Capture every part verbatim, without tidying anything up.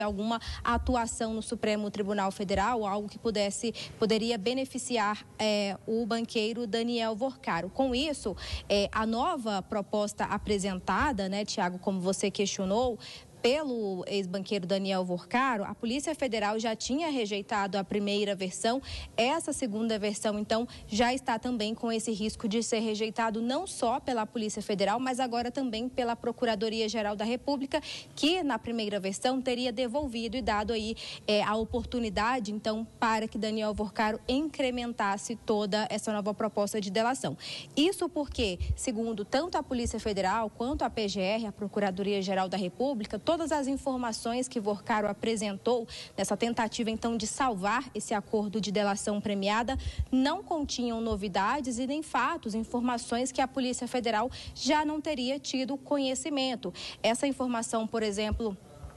alguma atuação no Supremo Tribunal Federal, algo que pudesse, poderia beneficiar é, o banqueiro Daniel Vorcaro. Com isso, é, a nova proposta apresentada, né, Tiago, como você questionou, pelo ex-banqueiro Daniel Vorcaro, a Polícia Federal já tinha rejeitado a primeira versão. Essa segunda versão, então, já está também com esse risco de ser rejeitado não só pela Polícia Federal, mas agora também pela Procuradoria-Geral da República, que na primeira versão teria devolvido e dado aí é, a oportunidade, então, para que Daniel Vorcaro incrementasse toda essa nova proposta de delação. Isso porque, segundo tanto a Polícia Federal quanto a P G R, a Procuradoria-Geral da República, todas as informações que Vorcaro apresentou nessa tentativa, então, de salvar esse acordo de delação premiada não continham novidades e nem fatos, informações que a Polícia Federal já não teria tido conhecimento. Essa informação, por exemplo,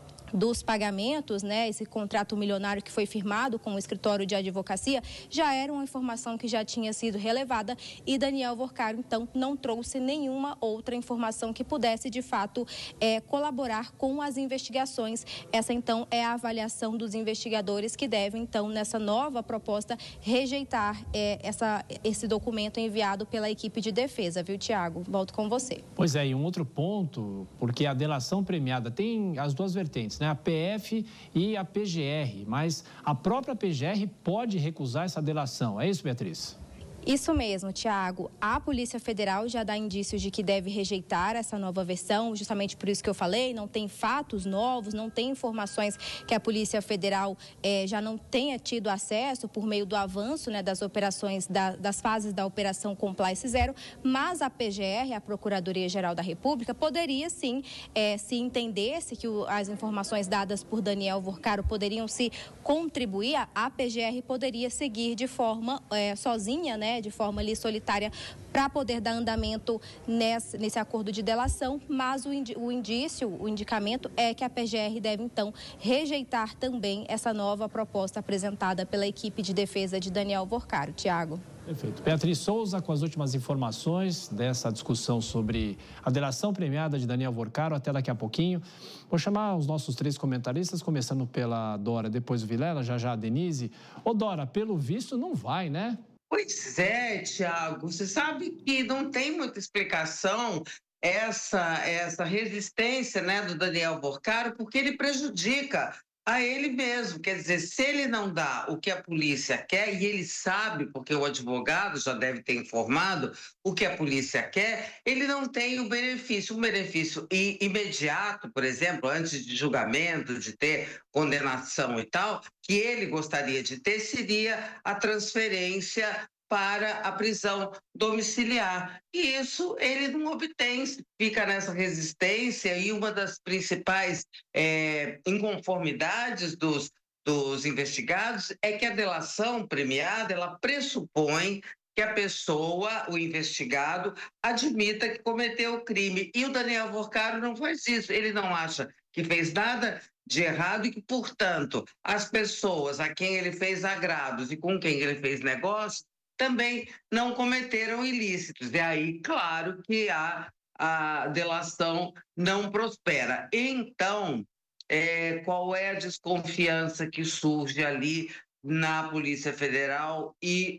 dos pagamentos, né, esse contrato milionário que foi firmado com o escritório de advocacia, já era uma informação que já tinha sido relevada e Daniel Vorcaro, então, não trouxe nenhuma outra informação que pudesse, de fato, é, colaborar com as investigações. Essa, então, é a avaliação dos investigadores que devem, então, nessa nova proposta, rejeitar é, essa, esse documento enviado pela equipe de defesa, viu, Tiago? Volto com você. Pois é, e um outro ponto, porque a delação premiada tem as duas vertentes, né? A P F e a P G R, mas a própria P G R pode recusar essa delação. É isso, Beatriz? Isso mesmo, Tiago. A Polícia Federal já dá indícios de que deve rejeitar essa nova versão, justamente por isso que eu falei, não tem fatos novos, não tem informações que a Polícia Federal eh, já não tenha tido acesso por meio do avanço, né, das operações, da, das fases da Operação Compliance Zero, mas a P G R, a Procuradoria-Geral da República, poderia sim, eh, se entendesse que o, as informações dadas por Daniel Vorcaro poderiam se contribuir, a P G R poderia seguir de forma eh, sozinha, né, de forma ali solitária, para poder dar andamento nesse, nesse acordo de delação, mas o, indi, o indício, o indicamento é que a P G R deve, então, rejeitar também essa nova proposta apresentada pela equipe de defesa de Daniel Vorcaro. Tiago. Perfeito. Beatriz Souza, com as últimas informações dessa discussão sobre a delação premiada de Daniel Vorcaro, até daqui a pouquinho. Vou chamar os nossos três comentaristas, começando pela Dora, depois o Vilela, já já a Denise. Ô, Dora, pelo visto não vai, né? Pois é, Tiago, você sabe que não tem muita explicação essa, essa resistência, né, do Daniel Vorcaro, porque ele prejudica a ele mesmo. Quer dizer, se ele não dá o que a polícia quer, e ele sabe, porque o advogado já deve ter informado o que a polícia quer, ele não tem o benefício. Um benefício imediato, por exemplo, antes de julgamento, de ter condenação e tal, que ele gostaria de ter, seria a transferência para a prisão domiciliar. E isso ele não obtém, fica nessa resistência, e uma das principais é, inconformidades dos, dos investigados é que a delação premiada, ela pressupõe que a pessoa, o investigado, admita que cometeu o crime. E o Daniel Vorcaro não faz isso. Ele não acha que fez nada de errado e que, portanto, as pessoas a quem ele fez agrados e com quem ele fez negócio também não cometeram ilícitos. E aí, claro que a, a delação não prospera. Então, é, qual é a desconfiança que surge ali na Polícia Federal e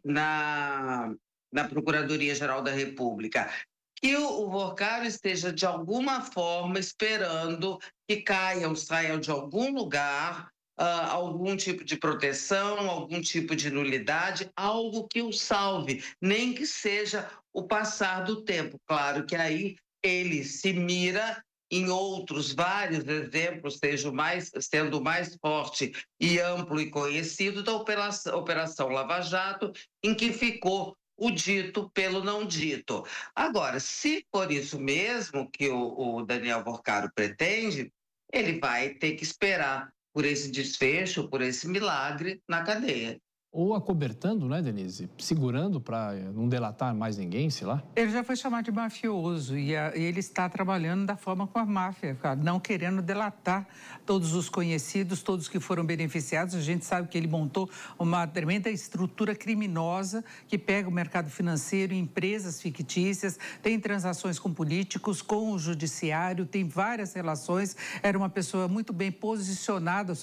na, na Procuradoria-Geral da República? Que o, o Vorcaro esteja, de alguma forma, esperando que caiam, saiam de algum lugar Uh, algum tipo de proteção, algum tipo de nulidade, algo que o salve, nem que seja o passar do tempo. Claro que aí ele se mira em outros vários exemplos, seja mais, sendo mais forte e amplo e conhecido da Operação, Operação Lava Jato, em que ficou o dito pelo não dito. Agora, se for isso mesmo que o, o Daniel Vorcaro pretende, ele vai ter que esperar por esse desfecho, por esse milagre na cadeia. Ou acobertando, né, Denise? Segurando para não delatar mais ninguém, sei lá. Ele já foi chamado de mafioso e, a, e ele está trabalhando da forma com a máfia, cara, não querendo delatar todos os conhecidos, todos que foram beneficiados. A gente sabe que ele montou uma tremenda estrutura criminosa que pega o mercado financeiro, empresas fictícias, tem transações com políticos, com o judiciário, tem várias relações. Era uma pessoa muito bem posicionada